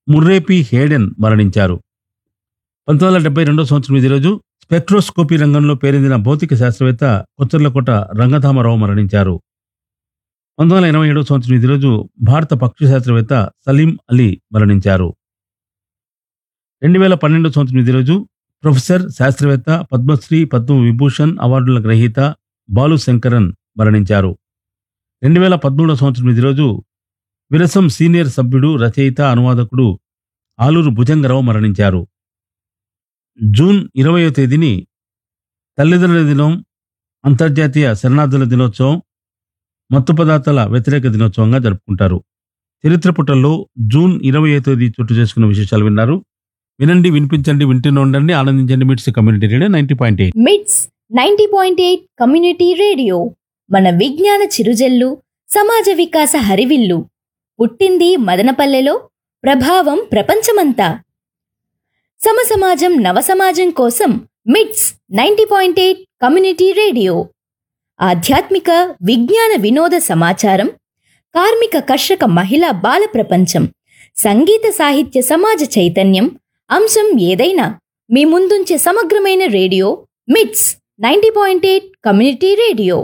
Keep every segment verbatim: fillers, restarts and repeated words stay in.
Murray P. Hayden మరణించారు. పంతొమ్మిది వందల డెబ్బై రెండో సంవత్సరం ఇదే రోజు స్పెక్ట్రోస్కోపీ రంగంలో పేరొందిన భౌతిక శాస్త్రవేత్త కొచ్చర్లకోట రంగధామరావు మరణించారు. పంతొమ్మిది వందల ఎనభై ఏడో సంవత్సరం ఇదే రోజు భారత పక్షి శాస్త్రవేత్త సలీం అలీ మరణించారు. రెండు వేల పన్నెండో సంవత్సరం ఇదే రోజు ప్రొఫెసర్, శాస్త్రవేత్త, పద్మశ్రీ, పద్మ విభూషణ్ అవార్డుల గ్రహీత బాలు శంకరన్ మరణించారు. రెండు వేల పదమూడో సంవత్సరం ఇదే రోజు విరసం సీనియర్ సభ్యుడు, రచయిత, అనువాదకుడు ఆలూరు భుజంగరావు మరణించారు. జూన్ ఇరవయో తేదీని తల్లిదండ్రుల దినం, అంతర్జాతీయ శరణార్థుల దినోత్సవం, మత్తు పదార్థాల వ్యతిరేక దినోత్సవంగా జరుపుకుంటారు. చరిత్ర పుటల్లో జూన్ ఇరవయో తేదీ చోటు చేసుకున్న విశేషాలు విన్నారు. వినండి, వినిపించండి, వింటూనే ఉండండి, ఆనందించండి. మిట్స్ community radio ninety point eight. మిట్స్ ninety point eight community radio మన విజ్ఞాన చిరుజల్లు, సమాజ వికాస హరివిల్లు. పుట్టింది మదనపల్లెలో, ప్రభావం ప్రపంచమంతా. సమసమాజం నవసమాజం కోసం మిట్స్ ninety point eight community radio. ఆధ్యాత్మిక, విజ్ఞాన, వినోద సమాచారం, కార్మిక, కర్షక, మహిళా, బాల ప్రపంచం, సంగీత, సాహిత్య, సమాజ చైతన్యం, అంశం ఏదైనా మీ ముందుంచే సమగ్రమైన రేడియో మిట్స్ ninety point eight community radio.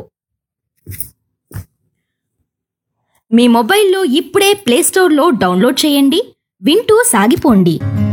మీ మొబైల్లో ఇప్పుడే ప్లేస్టోర్లో డౌన్లోడ్ చేయండి, వింటూ సాగిపోండి.